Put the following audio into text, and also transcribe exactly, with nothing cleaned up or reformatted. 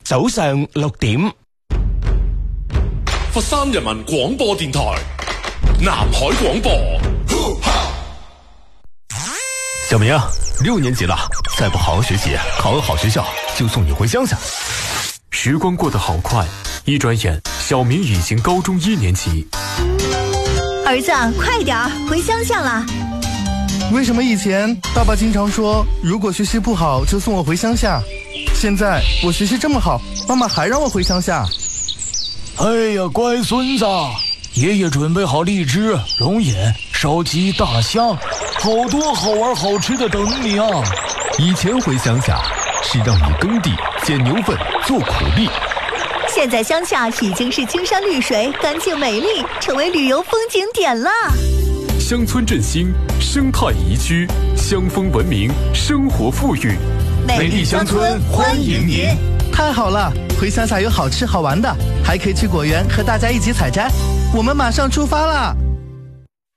早上六點。 佛山人民廣播電台南海廣播。 小明啊，六年級了，再不好好学习，考个好学校就送你回乡下。 时光过得好快，一转眼小明已经高中一年级。 儿子，快点儿回乡下了。 为什么以前爸爸经常说如果学习不好就送我回乡下，现在我学习这么好，妈妈还让我回乡下？ 哎呀，乖孙子，爷爷准备好荔枝、龙眼、烧鸡、大虾，好多好玩好吃的等你啊！ 以前回乡下是让你耕地、捡牛粪、做苦力， 现在乡下已经是青山绿水、干净美丽，成为旅游风景点了。 乡村振兴，生态宜居，乡风文明，生活富裕。 美丽乡村欢迎您！ 太好了，回乡下有好吃好玩的，还可以去果园和大家一起采摘。我们马上出发了。